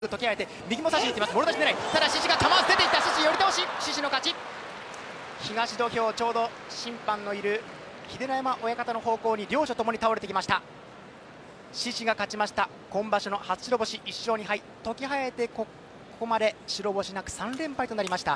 時あえて右も差しにいってます。もろ出し狙い、ただ獅子が構わず出ていった。獅子寄り倒し、獅子の勝ち。東土俵ちょうど審判のいる秀ノ山親方の方向に両者ともに倒れてきました。獅子が勝ちました。今場所の初白星、1勝2敗。時早えてここまで白星なく3連敗となりました。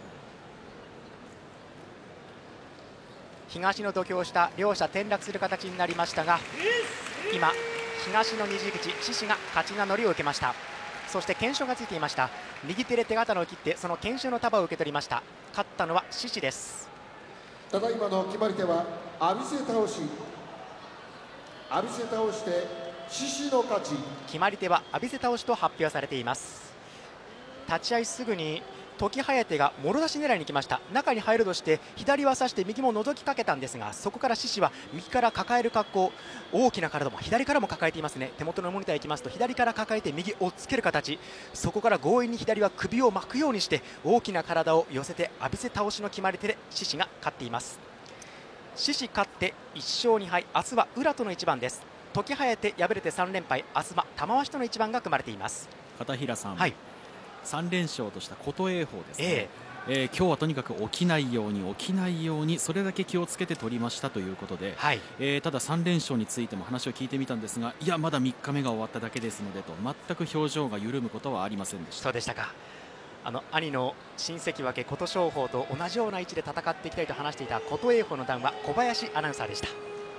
東の土俵下、両者転落する形になりましたが、今東の二字口、獅子が勝ち名乗りを受けました。そして懸賞がついていました。右手で手刀を切ってその懸賞の束を受け取りました。勝ったのは獅子です。 ただいまの決まり手は浴びせ倒し、浴びせ倒して獅子の勝ち。 決まり手は浴びせ倒しと発表されています。立ち合いすぐに時早手がもろ出し狙いに来ました。中に入るとして左は差して右も覗きかけたんですが、そこから獅子は右から抱える格好、大きな体も左からも抱えていますね。手元のモニターいきますと左から抱えて右をつける形、そこから強引に左は首を巻くようにして大きな体を寄せて浴びせ倒しの決まり手で獅子が勝っています。獅子勝って1勝2敗。明日は宇良との一番です。時早手敗れて3連敗。明日は玉鷲との一番が組まれています。 片平さん、 はい、 3連勝とした琴恵峰ですね、今日はとにかく起きないようにそれだけ気をつけて取りましたということで、 はい、 ただ3連勝についても話を聞いてみたんですが、いやまだ3日目が終わっただけですのでと全く表情が緩むことはありませんでした。 そうでしたか。兄の新関脇琴勝峰と同じような位置で戦っていきたいと話していた琴恵峰の談話、小林アナウンサーでした。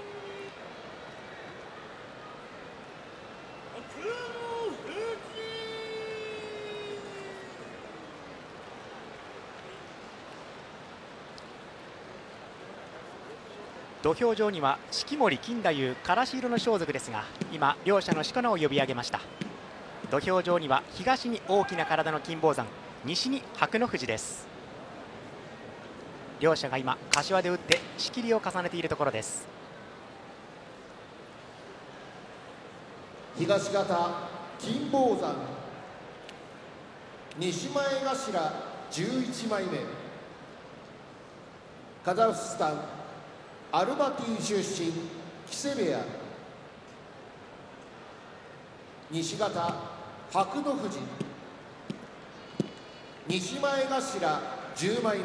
土俵上には式守金太夫からし色の装束ですが、今両者のしこ名を呼び上げました。土俵上には東に大きな体の金峰山、西に白の富士です。両者が今柏で打って仕切りを重ねているところです。 東方金峰山、西前頭11枚目、カザフスタンアルマティ出身木瀬部屋。西方白の富士、西前頭10枚目、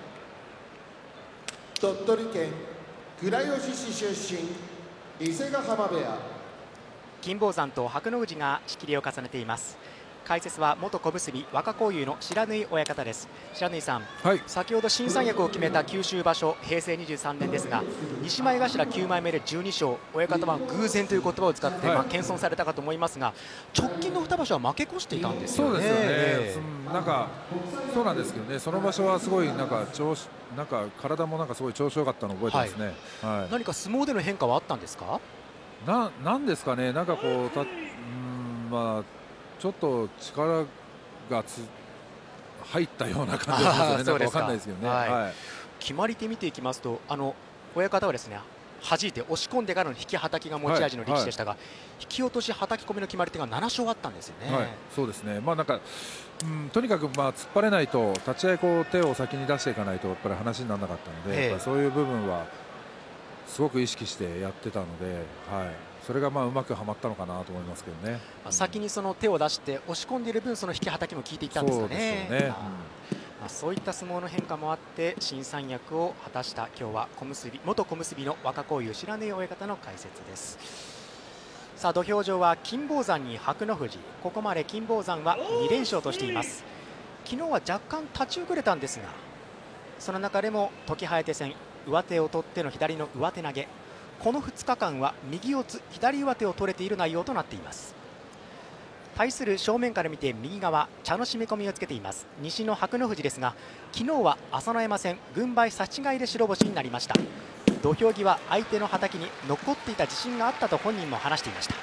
鳥取県倉吉市出身伊勢ヶ濱部屋。 金峰山と白の富士が仕切りを重ねています。解説は元小結若荒雄の白縫親方です。白縫さん、 はい、 先ほど新三役を決めた九州場所平成23年ですが、西前頭9枚目で12勝、親方は偶然という言葉を使って、謙遜されたかと思いますが、直近の2場所は負け越していたんですよね。 そうですよね、なんかそうなんですけどね、その場所はすごいなんか体もなんかすごい調子良かったのを覚えてますね。はい、 何か相撲での変化はあったんですか？ なんですかね、なんかこうまあちょっと力が入ったような感じですよね。なんか分かんないですけどね。はい、 決まり手見ていきますと、親方はですね、弾いて押し込んでからの引きはたきが持ち味の力士でしたが、引き落としはたき込みの決まり手が7勝あったんですよね。 はい、そうですね。まあなんかとにかく突っ張れないと、立ち合いこう手を先に出していかないとやっぱり話にならなかったので、やっぱりそういう部分はすごく意識してやってたので、はい。それがうまくはまったのかなと思いますけどね。 先にその手を出して押し込んでいる分、その引きはたきも効いていったんですよね。そういった相撲の変化もあって新三役を果たした今日は元小結の若荒雄白根親方の解説です。さあ土俵上は金峰山に白の富士、ここまで金峰山は2連勝としています。昨日は若干立ち遅れたんですが、その中でも時早手戦、上手を取っての左の上手投げ、この2日間は右四つ左上手を取れている内容となっています。対する正面から見て右側、茶の締め込みをつけています西の白の富士ですが、昨日は朝乃山戦軍配差し違いで白星になりました。土俵際、相手のはたきに残っていた自信があったと本人も話していました。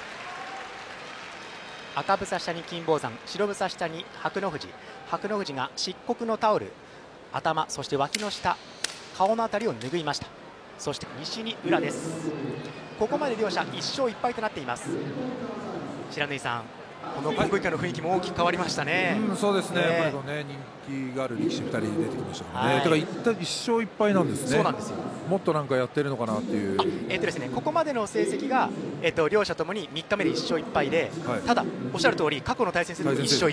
赤房下に金峰山、白房下に白の富士。白の富士が漆黒のタオル、頭そして脇の下、顔のあたりを拭いました。そして西に宇良です。ここまで両者1勝1敗となっています。白縫さん、 この国技館の雰囲気も大きく変わりましたね。 そうですね、やっぱりこうね、人気がある力士2人出てきましたからね、だから1勝1敗なんですね。 そうなんですよ。 もっとなんかやってるのかなっていう。 ですね、ここまでの成績が、両者ともに3日目で1勝1敗で、ただおっしゃる通り過去の対戦成績1勝